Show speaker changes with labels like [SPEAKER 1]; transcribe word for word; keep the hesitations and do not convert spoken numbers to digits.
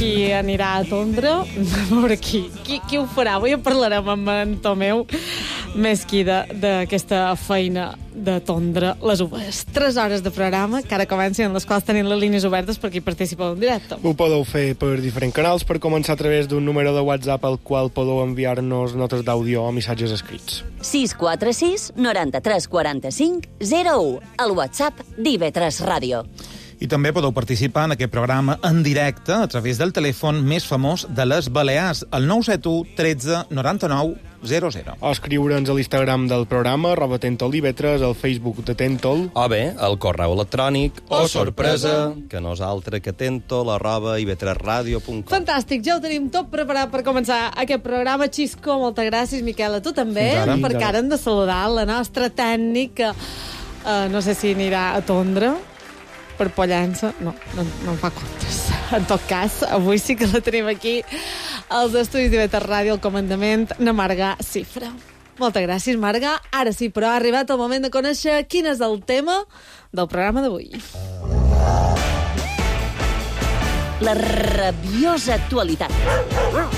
[SPEAKER 1] qui anirà a Tondra, a veure qui, qui, qui ho farà. Avui en parlarem amb en Tomeu Mesquida d'aquesta feina de tondre les uvas. Tres hores de programa, que ara comencen, les quals tenim les línies obertes per qui participa en directe.
[SPEAKER 2] Ho podeu fer per diferents canals, per començar a través d'un número de WhatsApp al qual podeu enviar-nos notes d'àudio o missatges escrits.
[SPEAKER 3] sis quatre sis noranta tres quaranta cinc zero u, el WhatsApp d'I V tres Ràdio.
[SPEAKER 4] I també podeu participar en aquest programa en directe a través del telèfon més famós de les Balears, el nou set u tretze noranta-nou zero zero.
[SPEAKER 2] O escriure'ns a l'Instagram del programa, arroba Tentol I V tres, al Facebook de Tentol.
[SPEAKER 5] O bé, el correu electrònic, o oh, sorpresa, que no és altre que tentol arroba i v tres radio punt com.
[SPEAKER 1] Fantàstic, ja ho tenim tot preparat per començar aquest programa. Xisco, moltes gràcies, Miquel, a tu també,
[SPEAKER 2] ara,
[SPEAKER 1] perquè ara hem de saludar la nostra tècnica. Uh, no sé si anirà a Tondre, per Pollença, no, no, no em fa comptes. En tot cas, avui sí que la tenim aquí als estudis d'I V tres Ràdio, al comandament, na Marga Cifra. Moltes gràcies, Marga. Ara sí, però ha arribat el moment de conèixer quin és el tema del programa d'avui.
[SPEAKER 3] La rabiosa actualitat.